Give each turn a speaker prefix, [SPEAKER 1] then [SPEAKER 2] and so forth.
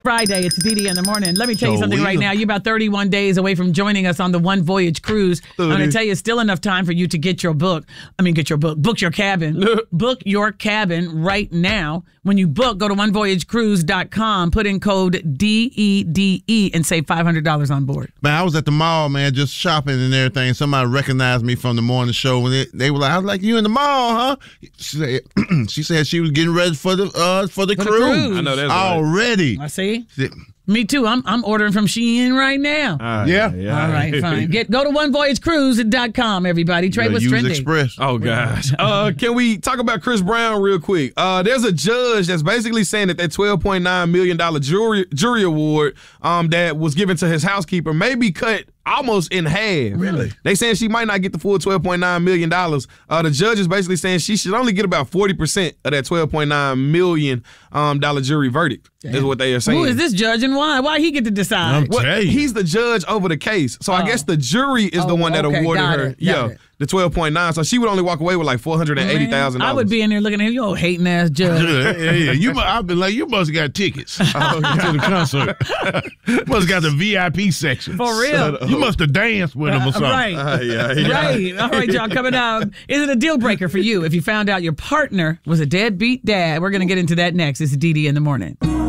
[SPEAKER 1] Friday, it's DD in the morning. Let me tell you something right now. You're about 31 days away from joining us on the One Voyage cruise. I'm going to tell you, it's still enough time for you to book your cabin. Book your cabin right now. When you book, go to onevoyagecruise.com, put in code DEDE, and save $500 on board.
[SPEAKER 2] Man, I was at the mall, man, just shopping and everything. Somebody recognized me from the morning show when they were like, I was like, you in the mall, huh? She said she was getting ready for the cruise.
[SPEAKER 3] I know that's
[SPEAKER 2] already.
[SPEAKER 1] I see. Me too. I'm ordering from Shein right now.
[SPEAKER 2] Yeah.
[SPEAKER 1] All right, fine. Go to onevoyagecruise.com, everybody. Trade what's trending.
[SPEAKER 2] Express.
[SPEAKER 3] Oh, gosh. Can we talk about Chris Brown real quick? There's a judge that's basically saying that $12.9 million jury award that was given to his housekeeper may be cut almost in half.
[SPEAKER 2] Really?
[SPEAKER 3] They saying she might not get the full $12.9 million. The judge is basically saying she should only get about 40% of that $12.9 million jury verdict. Damn. Is what they are saying.
[SPEAKER 1] Who is this judge and why? Why he get to decide?
[SPEAKER 3] He's the judge over the case. So I guess the jury is the one that awarded her. The 12.9. So she would only walk away with like $480,000.
[SPEAKER 1] I would be in there looking at him, you old hating ass judge.
[SPEAKER 2] Yeah. I've been like, you must have got tickets to the concert. Must have got the VIP section.
[SPEAKER 1] For real.
[SPEAKER 2] You must have danced with him or something.
[SPEAKER 1] Right. Right. All right, y'all, coming out. Is it a deal breaker for you if you found out your partner was a deadbeat dad? We're going to get into that next. It's DD in the morning.